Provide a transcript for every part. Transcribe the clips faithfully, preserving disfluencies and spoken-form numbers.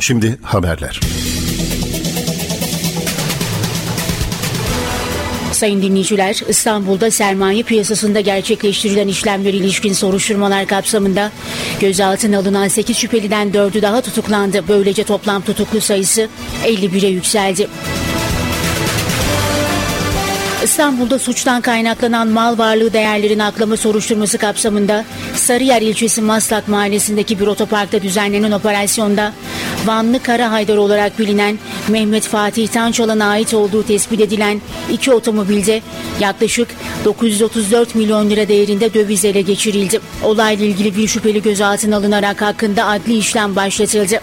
Şimdi haberler. Sayın dinleyiciler, İstanbul'da sermaye piyasasında gerçekleştirilen işlemlere ilişkin soruşturmalar kapsamında gözaltına alınan sekiz şüpheliden dördü daha tutuklandı. Böylece toplam tutuklu sayısı elli bire yükseldi. İstanbul'da suçtan kaynaklanan mal varlığı değerlerini aklama soruşturması kapsamında Sarıyer ilçesi Maslak mahallesindeki bir otoparkta düzenlenen operasyonda Vanlı Kara Haydar olarak bilinen Mehmet Fatih Tançalan'a ait olduğu tespit edilen iki otomobilde yaklaşık dokuz yüz otuz dört milyon lira değerinde döviz ele geçirildi. Olayla ilgili bir şüpheli gözaltına alınarak hakkında adli işlem başlatıldı.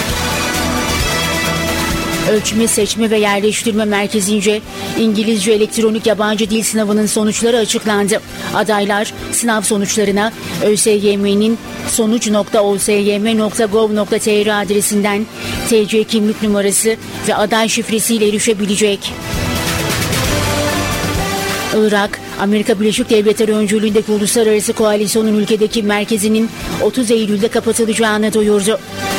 Ölçme, Seçme ve Yerleştirme Merkezi'nce İngilizce elektronik yabancı dil sınavının sonuçları açıklandı. Adaylar sınav sonuçlarına ÖSYM'nin sonuç nokta o s y m nokta gov nokta t r adresinden T C kimlik numarası ve aday şifresiyle erişebilecek. Irak, Amerika Birleşik Devletleri öncülüğündeki uluslararası koalisyonun ülkedeki merkezinin otuz Eylül'de kapatılacağını duyurdu.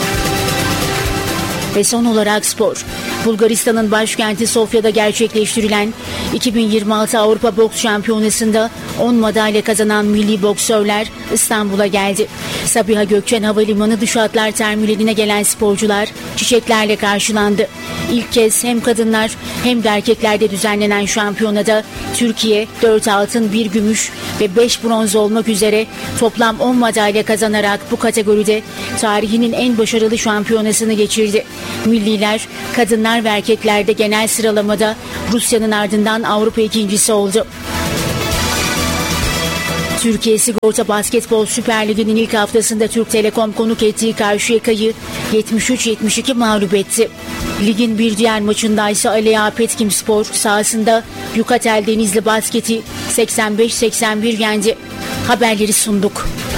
Ve son olarak spor. Bulgaristan'ın başkenti Sofya'da gerçekleştirilen iki bin yirmi altı Avrupa Boks Şampiyonası'nda on madalya kazanan milli boksörler İstanbul'a geldi. Sabiha Gökçen Havalimanı dış hatlar terminaline gelen sporcular çiçeklerle karşılandı. İlk kez hem kadınlar hem de erkeklerde düzenlenen şampiyonada Türkiye dört altın, bir gümüş ve beş bronz olmak üzere toplam on madalya kazanarak bu kategoride tarihinin en başarılı şampiyonasını geçirdi. Milliler kadınlar ve erkeklerde genel sıralamada Rusya'nın ardından Avrupa ikincisi oldu. Türkiye Sigorta Basketbol Süper Ligi'nin ilk haftasında Türk Telekom konuk ettiği Karşıyaka'yı yetmiş üç yetmiş iki mağlup etti. Ligin bir diğer maçında ise Alea Petkimspor sahasında Yukatel Denizli Basket'i seksen beş seksen bir yendi. Haberleri sunduk.